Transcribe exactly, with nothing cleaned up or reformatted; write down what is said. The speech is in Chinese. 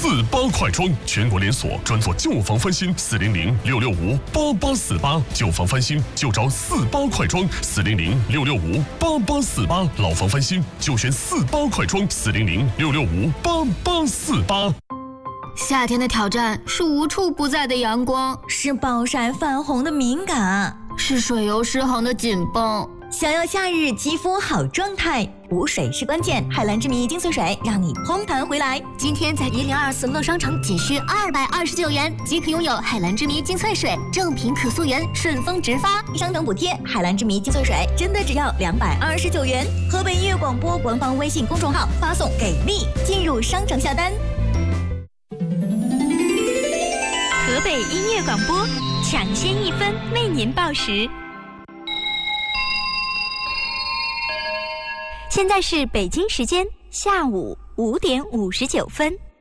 四八快装，全国连锁，专做旧房翻新，四零零六六五八八四八，旧房翻新就找四八快装，四零零六六五八八四八，老房翻新就选四八快装，四零零六六五八八四八。 夏天的挑战是无处不在的阳光， 是暴晒泛红的敏感， 是水油失衡的紧绷。 想要夏日肌肤好状态，补水是关键。海蓝之谜精粹水让你嘭弹回来。 今天在一零二四乐商城仅需二百二十九元即可拥有海蓝之谜精粹水，正品可溯源，顺丰直发， 商城补贴。海蓝之谜精粹水真的只要两百二十九元。河北音乐广播官方微信公众号发送给力进入商城下单。 河北音乐广播抢先一分为您报时。现在是北京时间下午五点五十九分。